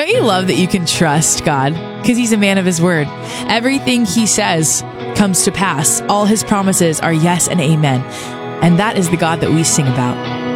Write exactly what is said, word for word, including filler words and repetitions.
Don't you love that you can trust God? Because he's a man of his word. Everything he says comes to pass. All his promises are yes and amen. And that is the God that we sing about.